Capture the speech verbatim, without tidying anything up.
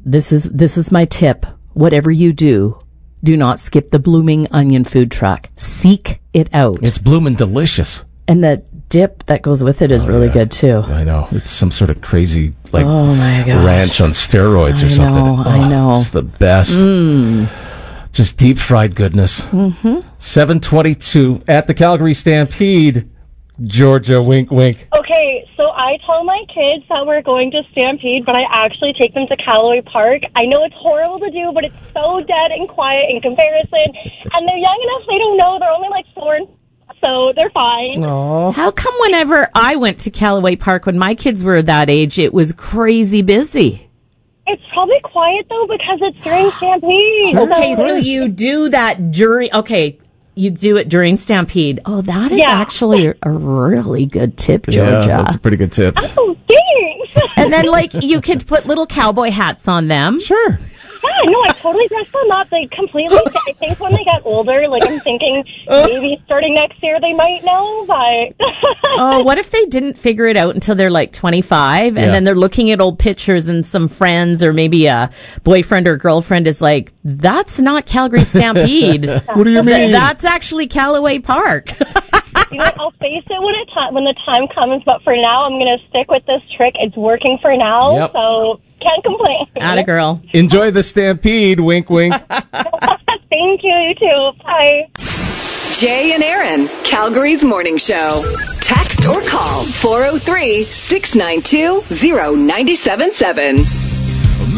this is this is my tip. Whatever you do, do not skip the Blooming Onion food truck. Seek it out. It's bloomin' delicious. And the dip that goes with it is oh, really yeah. good, too. I know. It's some sort of crazy, like, oh my gosh. ranch on steroids I or something. Know, oh, I know. It's the best. Mm. Just deep-fried goodness. Mm-hmm. seven twenty-two at the Calgary Stampede. Georgia, wink, wink. Okay, so I tell my kids that we're going to Stampede, but I actually take them to Callaway Park. I know it's horrible to do, but it's so dead and quiet in comparison. And they're young enough, they don't know. They're only like four, so they're fine. Aww. How come whenever I went to Callaway Park when my kids were that age, it was crazy busy? It's probably quiet, though, because it's during Stampede. Okay, so you do that during... Okay, you do it during Stampede. Oh, that is Yeah. actually a really good tip, Georgia. Yeah, that's a pretty good tip. Oh, thanks. And then, like, you could put little cowboy hats on them. Sure. Yeah, no, I totally dress them up. They completely, I think when they get older, like I'm thinking maybe starting next year they might know, but... Oh, what if they didn't figure it out until they're like twenty-five, and Yeah. then they're looking at old pictures and some friends or maybe a boyfriend or girlfriend is like, that's not Calgary Stampede. What do you mean? That's actually Callaway Park. You know what, I'll face it when it ti- when the time comes, but for now I'm going to stick with this trick. It's working for now, Yep. so can't complain. Atta girl. Enjoy the Stampede, wink, wink. Thank you, you too. Bye. Jay and Aaron, Calgary's morning show. Text or call four oh three, six nine two, oh nine seven seven.